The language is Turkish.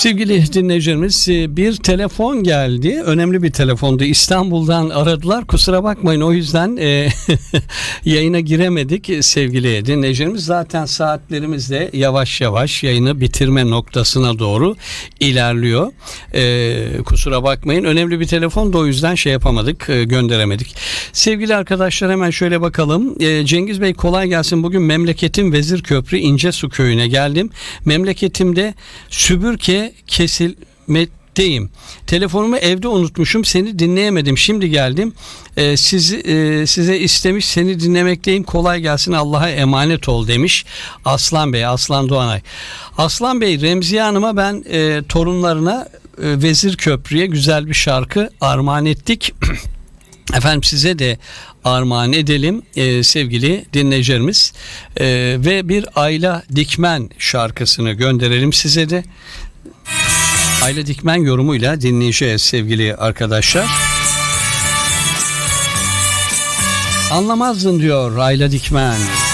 Sevgili dinleyicilerimiz, bir telefon geldi. Önemli bir telefondu. İstanbul'dan aradılar. Kusura bakmayın, o yüzden yayına giremedik sevgili dinleyicilerimiz. Zaten saatlerimiz de yavaş yavaş yayını bitirme noktasına doğru ilerliyor. Kusura bakmayın. Önemli bir telefon da, o yüzden şey yapamadık, gönderemedik. Sevgili arkadaşlar, hemen şöyle bakalım. Cengiz Bey, kolay gelsin. Bugün memleketim Vezirköprü İncesu köyüne geldim. Memleketimde sübürge kesilmekteyim. Telefonumu evde unutmuşum. Seni dinleyemedim. Şimdi geldim. Size istemiş, seni dinlemekteyim. Kolay gelsin. Allah'a emanet ol demiş Aslan Bey, Aslan Doğanay. Aslan Bey, Remziye Hanım'a ben torunlarına Vezirköprü'ye güzel bir şarkı armağan ettik. Efendim, size de armağan edelim sevgili dinleyicilerimiz. Ve bir Ayla Dikmen şarkısını gönderelim size de. Ayla Dikmen yorumuyla dinleyeceğiz sevgili arkadaşlar. Anlamazdın diyor Ayla Dikmen.